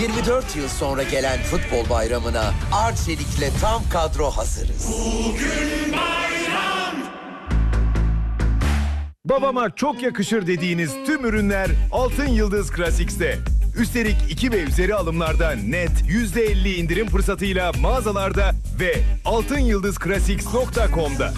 24 yıl sonra gelen futbol bayramına Arçelik'le tam kadro hazırız. Bugün bayram. Babama çok yakışır dediğiniz tüm ürünler Altın Yıldız Classics'te. Üstelik 2 ve üzeri alımlarda net %50 indirim fırsatıyla mağazalarda ve altınyıldızclassics.com'da.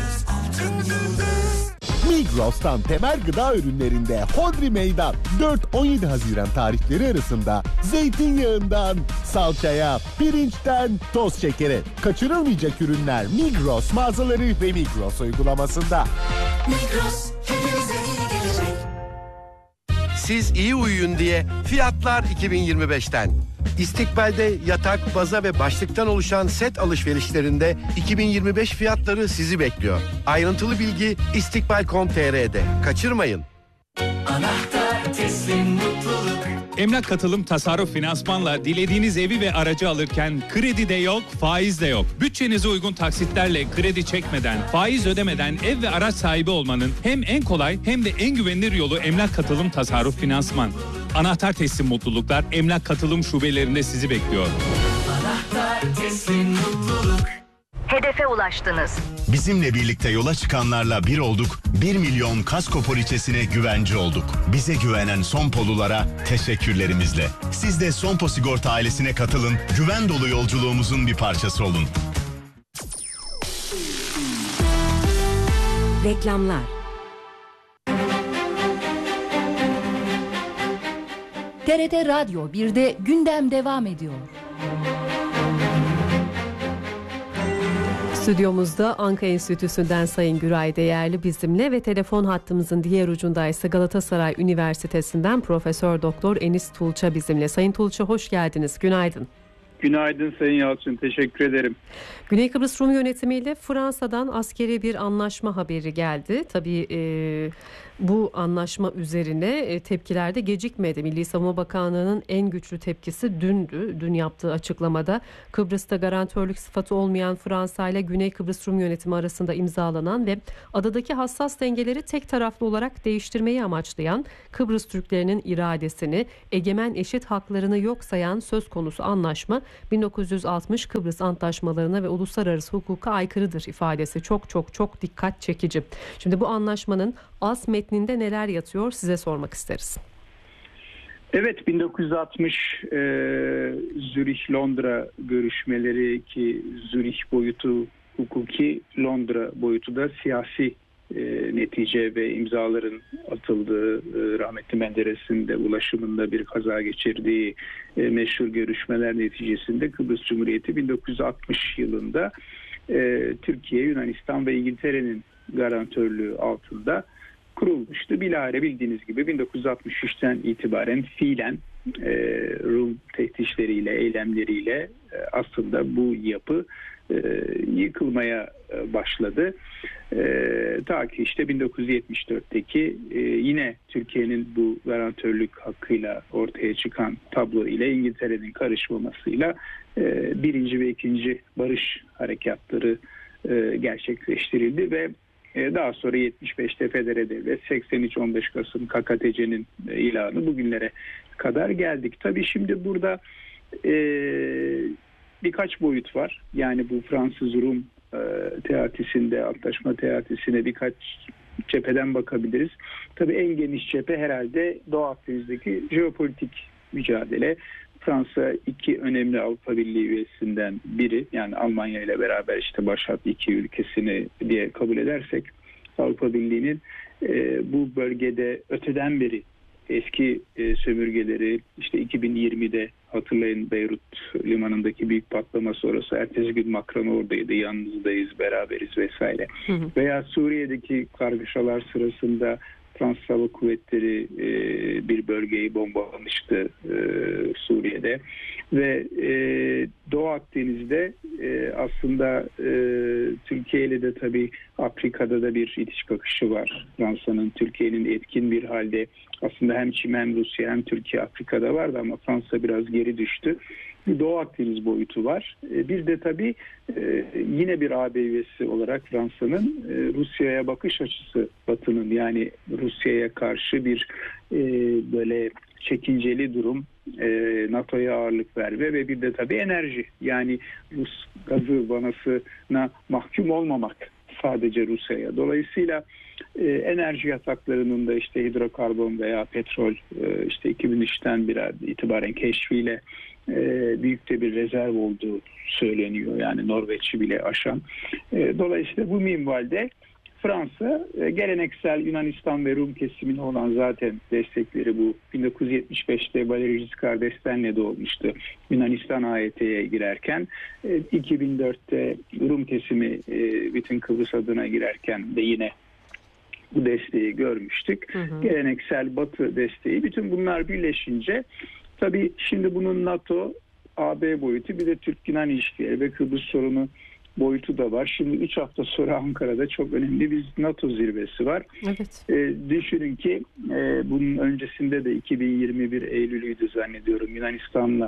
Migros'tan temel gıda ürünlerinde Hodri Meydan 4-17 Haziran tarihleri arasında zeytinyağından salçaya, pirinçten toz şekere. Kaçırılmayacak ürünler Migros mağazaları ve Migros uygulamasında. Migros hepimize iyi gelecek. Siz iyi uyuyun diye fiyatlar 2025'ten. İstikbal'de yatak, baza ve başlıktan oluşan set alışverişlerinde 2025 fiyatları sizi bekliyor. Ayrıntılı bilgi istikbal.com.tr'de. Kaçırmayın. Anahtar teslim mutluluk. Emlak Katılım Tasarruf Finansman'la dilediğiniz evi ve aracı alırken kredi de yok, faiz de yok. Bütçenize uygun taksitlerle kredi çekmeden, faiz ödemeden ev ve araç sahibi olmanın hem en kolay hem de en güvenilir yolu Emlak Katılım Tasarruf Finansman. Anahtar teslim mutluluklar Emlak Katılım şubelerinde sizi bekliyor. Anahtar teslim mutluluk. Hedefe ulaştınız. Bizimle birlikte yola çıkanlarla bir olduk, 1 milyon kasko poliçesine güvence olduk. Bize güvenen Sonpolulara teşekkürlerimizle. Siz de Sonpo Sigorta ailesine katılın, güven dolu yolculuğumuzun bir parçası olun. Reklamlar. TRT Radyo 1'de gündem devam ediyor. Stüdyomuzda Anka Enstitüsü'nden Sayın Güray Değerli bizimle ve telefon hattımızın diğer ucunda ise Galatasaray Üniversitesi'nden Profesör Doktor Enis Tulça bizimle. Sayın Tulça hoş geldiniz. Günaydın. Günaydın Sayın Yalçın. Teşekkür ederim. Güney Kıbrıs Rum yönetimiyle Fransa'dan askeri bir anlaşma haberi geldi. Tabii bu anlaşma üzerine tepkiler de gecikmedi. Milli Savunma Bakanlığı'nın en güçlü tepkisi dündü. Dün yaptığı açıklamada Kıbrıs'ta garantörlük sıfatı olmayan Fransa ile Güney Kıbrıs Rum yönetimi arasında imzalanan ve adadaki hassas dengeleri tek taraflı olarak değiştirmeyi amaçlayan, Kıbrıs Türklerinin iradesini, egemen eşit haklarını yok sayan söz konusu anlaşma 1960 Kıbrıs Antlaşmalarına ve uluslararası hukuka aykırıdır ifadesi çok dikkat çekici. Şimdi bu anlaşmanın as metninde neler yatıyor size sormak isteriz. Evet, 1960 Zürih-Londra görüşmeleri ki Zürih boyutu hukuki, Londra boyutu da siyasi netice ve imzaların atıldığı, rahmetli Menderes'in de ulaşımında bir kaza geçirdiği meşhur görüşmeler neticesinde Kıbrıs Cumhuriyeti 1960 yılında Türkiye, Yunanistan ve İngiltere'nin garantörlüğü altında kurulmuştu. Bilahare bildiğiniz gibi 1963'ten itibaren fiilen Rum teftişleriyle, eylemleriyle aslında bu yapı yıkılmaya başladı. Ta ki işte 1974'teki yine Türkiye'nin bu garantörlük hakkıyla ortaya çıkan tablo ile İngiltere'nin karışmamasıyla birinci ve ikinci barış harekatları gerçekleştirildi ve daha sonra 75'te Federe Devlet, 83 15 Kasım KKTC'nin ilanı bugünlere kadar geldik. Tabii şimdi burada birkaç boyut var. Yani bu Fransız-Rum teatisinde, antlaşma teatisine birkaç cepheden bakabiliriz. Tabii en geniş cephe herhalde Doğu Akdeniz'deki jeopolitik mücadele. Fransa iki önemli Avrupa Birliği üyesinden biri, yani Almanya ile beraber işte başat iki ülkesini diye kabul edersek Avrupa Birliği'nin bu bölgede öteden beri eski sömürgeleri, işte 2020'de hatırlayın Beyrut limanındaki büyük patlama sonrası ertesi gün Macron oradaydı, yalnızdayız, beraberiz vesaire. Veya Suriye'deki kargaşalar sırasında Fransız Hava Kuvvetleri bir bölgeyi bombalamıştı Suriye'de ve Doğu Akdeniz'de aslında Türkiye ile de tabii Afrika'da da bir itiş kakışı var. Fransa'nın, Türkiye'nin etkin bir halde aslında hem Çin hem Rusya hem Türkiye Afrika'da vardı ama Fransa biraz geri düştü. Bir Doğu Akdeniz boyutu var. Bir de tabii yine bir AB üyesi olarak Fransa'nın Rusya'ya bakış açısı Batı'nın, yani Rusya'ya karşı bir böyle çekinceli durum, NATO'ya ağırlık verme ve bir de tabii enerji, yani Rus gazı vanasına mahkum olmamak sadece Rusya'ya. Dolayısıyla enerji yataklarının da işte hidrokarbon veya petrol işte 2003'ten itibaren keşfiyle büyük de bir rezerv olduğu söyleniyor. Yani Norveç'i bile aşan. Dolayısıyla bu minvalde Fransa geleneksel Yunanistan ve Rum kesimine olan zaten destekleri bu 1975'te Valéry Giscard d'Estaing'le de olmuştu. Yunanistan AYT'ye girerken 2004'te Rum kesimi bütün Kıbrıs adına girerken de yine bu desteği görmüştük. Geleneksel Batı desteği, bütün bunlar birleşince tabii şimdi bunun NATO, AB boyutu, bir de Türk-Yunan ilişkileri ve Kıbrıs sorunu boyutu da var. Şimdi 3 hafta sonra Ankara'da çok önemli bir NATO zirvesi var. Evet. Düşünün ki bunun öncesinde de 2021 Eylül'üydü zannediyorum. Yunanistan'la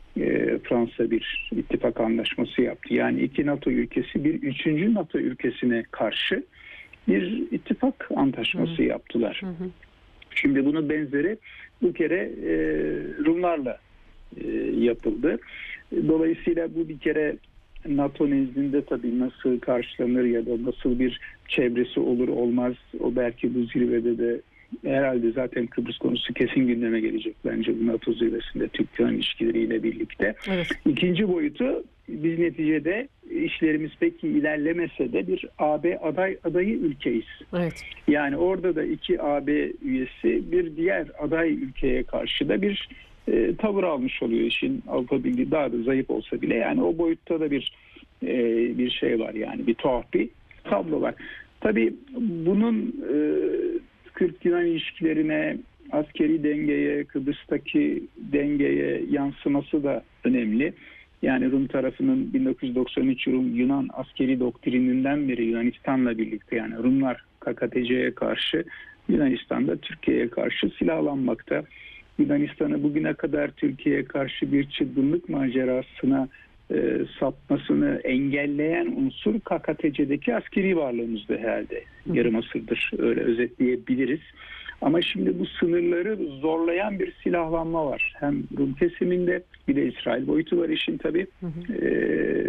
Fransa bir ittifak anlaşması yaptı. Yani 2 NATO ülkesi bir 3. NATO ülkesine karşı bir ittifak antlaşması yaptılar. Şimdi bunun benzeri bu kere Rumlarla yapıldı. Dolayısıyla bu bir kere NATO nezdinde tabii nasıl karşılanır ya da nasıl bir çevresi olur olmaz, o belki bu zirvede de herhalde zaten Kıbrıs konusu kesin gündeme gelecek bence bu NATO zirvesinde Türk-Yunan ilişkileriyle birlikte. Evet. İkinci boyutu, biz neticede işlerimiz peki ilerlemese de bir AB adayı ülkeyiz. Evet. Yani orada da 2 AB üyesi bir diğer aday ülkeye karşı da bir tavır almış oluyor. İşin Avrupa Birliği daha da zayıf olsa bile, yani o boyutta da bir şey var, yani bir tuhaf bir tablo var. Tabii bunun Türk-Yunan ilişkilerine, askeri dengeye, Kıbrıs'taki dengeye yansıması da önemli. Yani Rum tarafının 1993 Yunan askeri doktrininden beri Yunanistan'la birlikte, yani Rumlar KKTC'ye karşı, Yunanistan'da Türkiye'ye karşı silahlanmakta. Yunanistan'ı bugüne kadar Türkiye'ye karşı bir çılgınlık macerasına sapmasını engelleyen unsur KKTC'deki askeri varlığımızda herhalde. Yarım asırdır öyle özetleyebiliriz. Ama şimdi bu sınırları zorlayan bir silahlanma var. Hem Rum kesiminde, bir de İsrail boyutu var işin tabii.